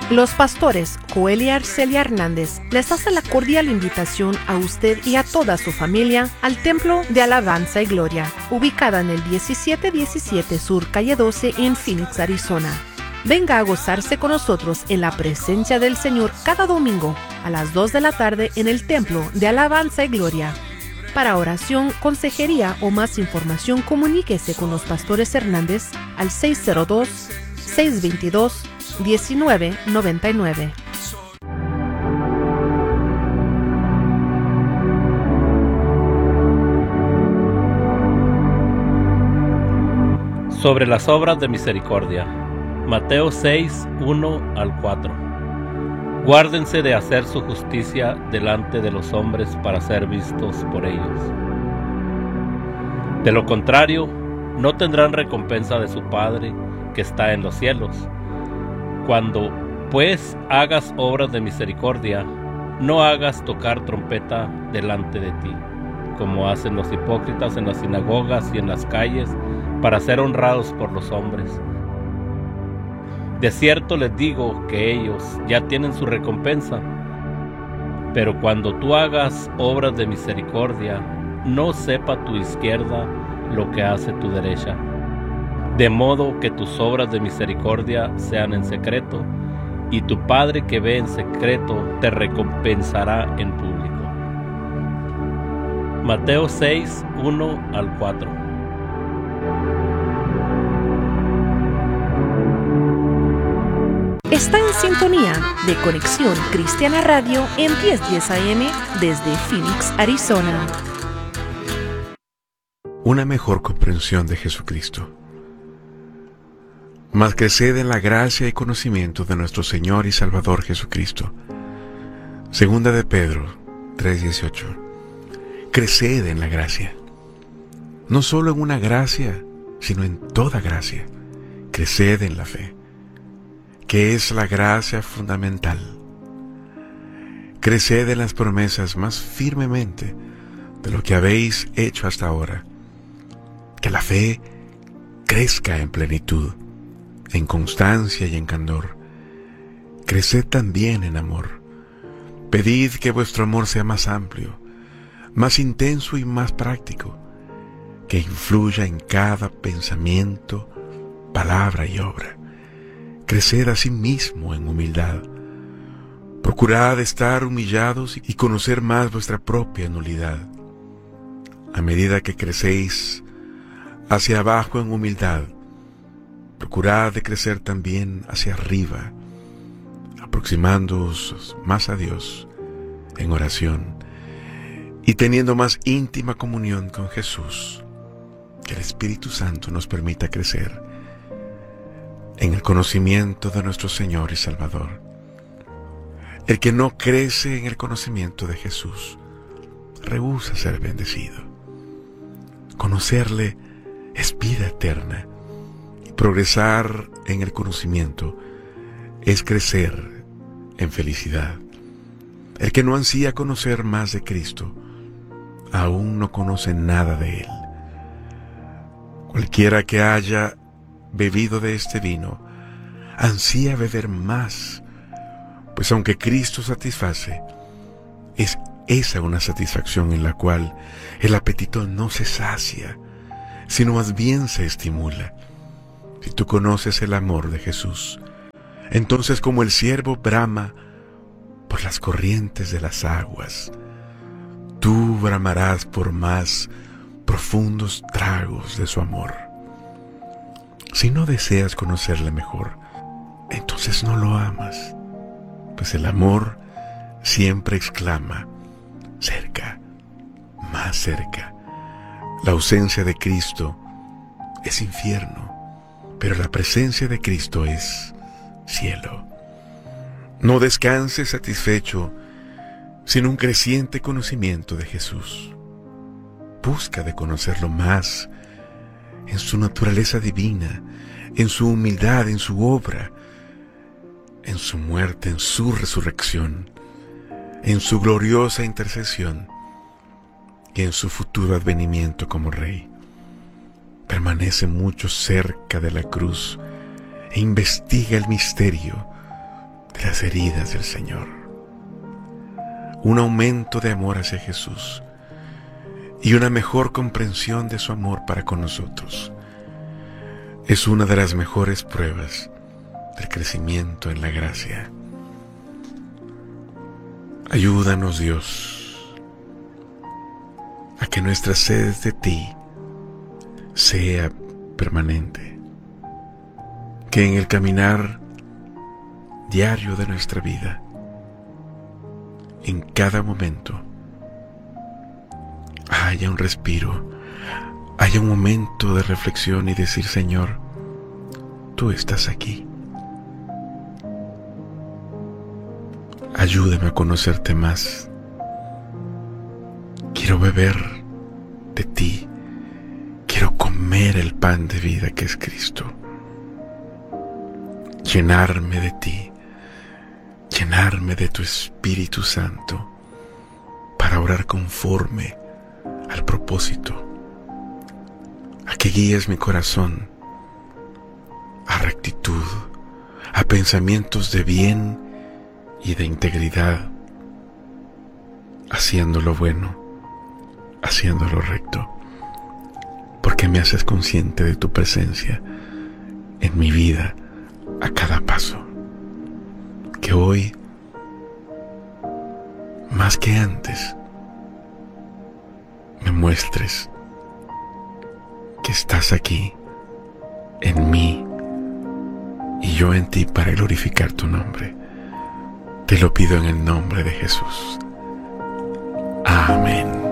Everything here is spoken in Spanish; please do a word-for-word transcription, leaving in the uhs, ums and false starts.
Los pastores Joel y Arcelia Hernández les hacen la cordial invitación a usted y a toda su familia al Templo de Alabanza y Gloria, ubicada en el diecisiete diecisiete Sur Calle doce en Phoenix, Arizona. Venga a gozarse con nosotros en la presencia del Señor cada domingo a las dos de la tarde en el Templo de Alabanza y Gloria. Para oración, consejería o más información, comuníquese con los pastores Hernández al seis cero dos, seis dos dos, uno nueve nueve nueve. Sobre las obras de misericordia. Mateo seis, uno al cuatro. Guárdense de hacer su justicia delante de los hombres para ser vistos por ellos. De lo contrario, no tendrán recompensa de su Padre que está en los cielos. Cuando, pues, hagas obras de misericordia, no hagas tocar trompeta delante de ti, como hacen los hipócritas en las sinagogas y en las calles, para ser honrados por los hombres. De cierto les digo que ellos ya tienen su recompensa. Pero cuando tú hagas obras de misericordia, no sepa tu izquierda lo que hace tu derecha, de modo que tus obras de misericordia sean en secreto, y tu Padre que ve en secreto te recompensará en público. Mateo seis, uno al cuatro. Está en sintonía de Conexión Cristiana Radio en diez diez A M desde Phoenix, Arizona. Una mejor comprensión de Jesucristo. Mas creced en la gracia y conocimiento de nuestro Señor y Salvador Jesucristo. Segunda de Pedro tres dieciocho. Creced en la gracia. No solo en una gracia, sino en toda gracia. Creced en la fe, que es la gracia fundamental. Creced en las promesas más firmemente de lo que habéis hecho hasta ahora. Que la fe crezca en plenitud, en constancia y en candor. Creced también en amor. Pedid que vuestro amor sea más amplio, más intenso y más práctico, que influya en cada pensamiento, palabra y obra. Creced asimismo en humildad. Procurad estar humillados y conocer más vuestra propia nulidad. A medida que crecéis hacia abajo en humildad, procurad de crecer también hacia arriba, aproximándoos más a Dios en oración y teniendo más íntima comunión con Jesús. Que el Espíritu Santo nos permita crecer en el conocimiento de nuestro Señor y Salvador. El que no crece en el conocimiento de Jesús rehúsa ser bendecido. Conocerle es vida eterna, y progresar en el conocimiento es crecer en felicidad. El que no ansía conocer más de Cristo aún no conoce nada de Él. Cualquiera que haya bebido de este vino ansía beber más, pues aunque Cristo satisface, es esa una satisfacción en la cual el apetito no se sacia, sino más bien se estimula. Si tú conoces el amor de Jesús, entonces como el ciervo brama por las corrientes de las aguas, tú bramarás por más profundos tragos de su amor. Si no deseas conocerle mejor, entonces no lo amas, pues el amor siempre exclama: cerca, más cerca. La ausencia de Cristo es infierno, pero la presencia de Cristo es cielo. No descanses satisfecho sin un creciente conocimiento de Jesús. Busca de conocerlo más en su naturaleza divina, en su humildad, en su obra, en su muerte, en su resurrección, en su gloriosa intercesión y en su futuro advenimiento como Rey. Permanece mucho cerca de la cruz e investiga el misterio de las heridas del Señor. Un aumento de amor hacia Jesús y una mejor comprensión de su amor para con nosotros es una de las mejores pruebas del crecimiento en la gracia. Ayúdanos, Dios, a que nuestra sed de ti sea permanente, que en el caminar diario de nuestra vida, en cada momento, haya un respiro, haya un momento de reflexión y decir: Señor, tú estás aquí. Ayúdame a conocerte más. Quiero beber de ti. Quiero comer el pan de vida que es Cristo. Llenarme de ti. Llenarme de tu Espíritu Santo para orar conforme al propósito, a que guíes mi corazón a rectitud, a pensamientos de bien y de integridad, haciendo lo bueno, haciendo lo recto, porque me haces consciente de tu presencia en mi vida a cada paso. Que hoy, más que antes, me muestres que estás aquí, en mí, y yo en ti, para glorificar tu nombre. Te lo pido en el nombre de Jesús. Amén.